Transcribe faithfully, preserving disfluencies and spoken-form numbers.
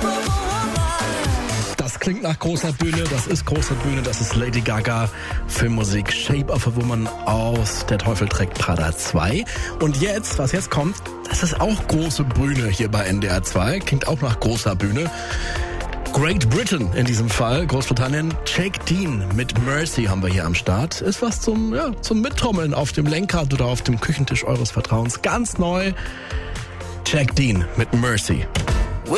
Das klingt nach großer Bühne, das ist große Bühne, das ist Lady Gaga, Filmmusik, Shape of a Woman aus Der Teufel trägt Prada zwei. Und jetzt, was jetzt kommt, das ist auch große Bühne hier bei N D R zwei, klingt auch nach großer Bühne. Great Britain in diesem Fall, Großbritannien. Jake Dean mit Mercy haben wir hier am Start. Ist was zum, ja, zum Mittrommeln auf dem Lenkrad oder auf dem Küchentisch eures Vertrauens. Ganz neu. Jake Dean mit Mercy.